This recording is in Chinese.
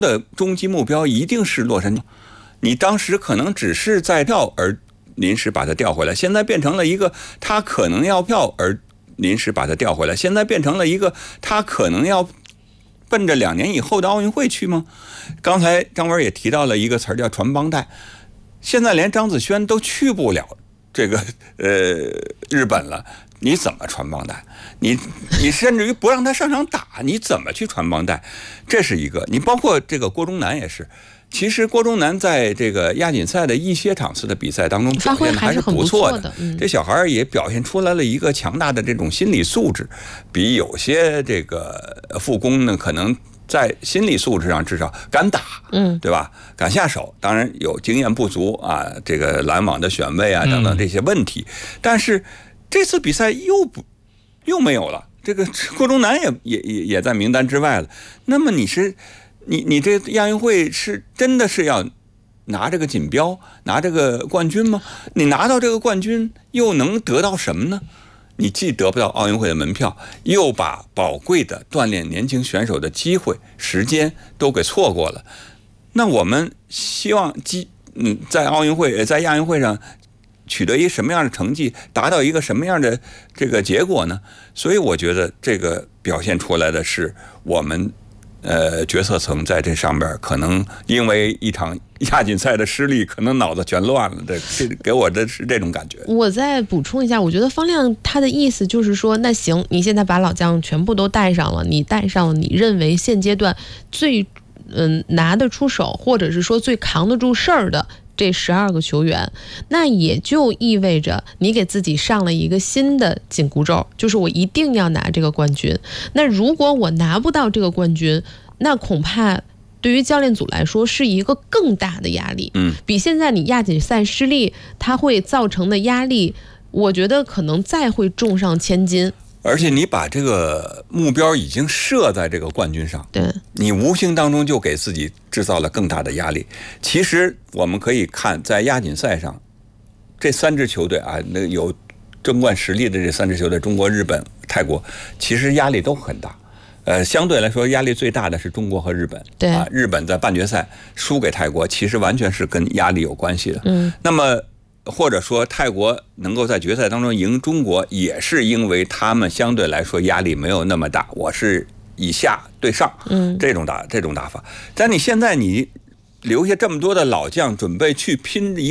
的终极目标一定是洛杉矶，你当时可能只是在调而临时把它调回来，现在变成了一个他可能要票而临时把它调回来，现在变成了一个他可能要奔着2年以后的奥运会去吗？刚才张文也提到了一个词儿叫传帮带，现在连张子萱都去不了这个日本了，你怎么传帮带？你甚至于不让他上场打，你怎么去传帮带？这是一个。你包括这个郭忠南也是，其实郭忠南在这个亚锦赛的一些场次的比赛当中表现的还是不错的，这小孩也表现出来了一个强大的这种心理素质，比有些这个副攻呢可能在心理素质上至少敢打，对吧？敢下手，当然有经验不足啊，这个拦网的选位啊等等这些问题，但是这次比赛又没有了，这个郭忠南也在名单之外了。那么你这亚运会是真的是要拿这个锦标，拿这个冠军吗？你拿到这个冠军又能得到什么呢？你既得不到奥运会的门票，又把宝贵的锻炼年轻选手的机会、时间都给错过了。那我们希望在奥运会、在亚运会上取得一什么样的成绩，达到一个什么样的这个结果呢？所以我觉得这个表现出来的是我们决策层在这上边可能因为一场亚锦赛的失利，可能脑子全乱了。这给我的是这种感觉。 我再补充一下，我觉得方亮他的意思就是说，那行，你现在把老将全部都带上了，你带上了你认为现阶段最拿得出手，或者是说最扛得住事儿的这12个球员，那也就意味着你给自己上了一个新的紧箍咒，就是我一定要拿这个冠军。那如果我拿不到这个冠军，那恐怕对于教练组来说是一个更大的压力，比现在你亚锦赛失利它会造成的压力，我觉得可能再会重上千斤。 而且你把这个目标已经设在这个冠军上， 对， 你无形当中就给自己制造了更大的压力。其实我们可以看在亚锦赛上，这3支球队啊，那有争冠实力的这3支球队，中国、日本、泰国，其实压力都很大。相对来说压力最大的是中国和日本。 对啊， 日本在半决赛输给泰国，其实完全是跟压力有关系的。那么或者说泰国能够在决赛当中赢中国，也是因为他们相对来说压力没有那么大，我是以下对上，这种打法。但你现在你留下这么多的老将，准备去拼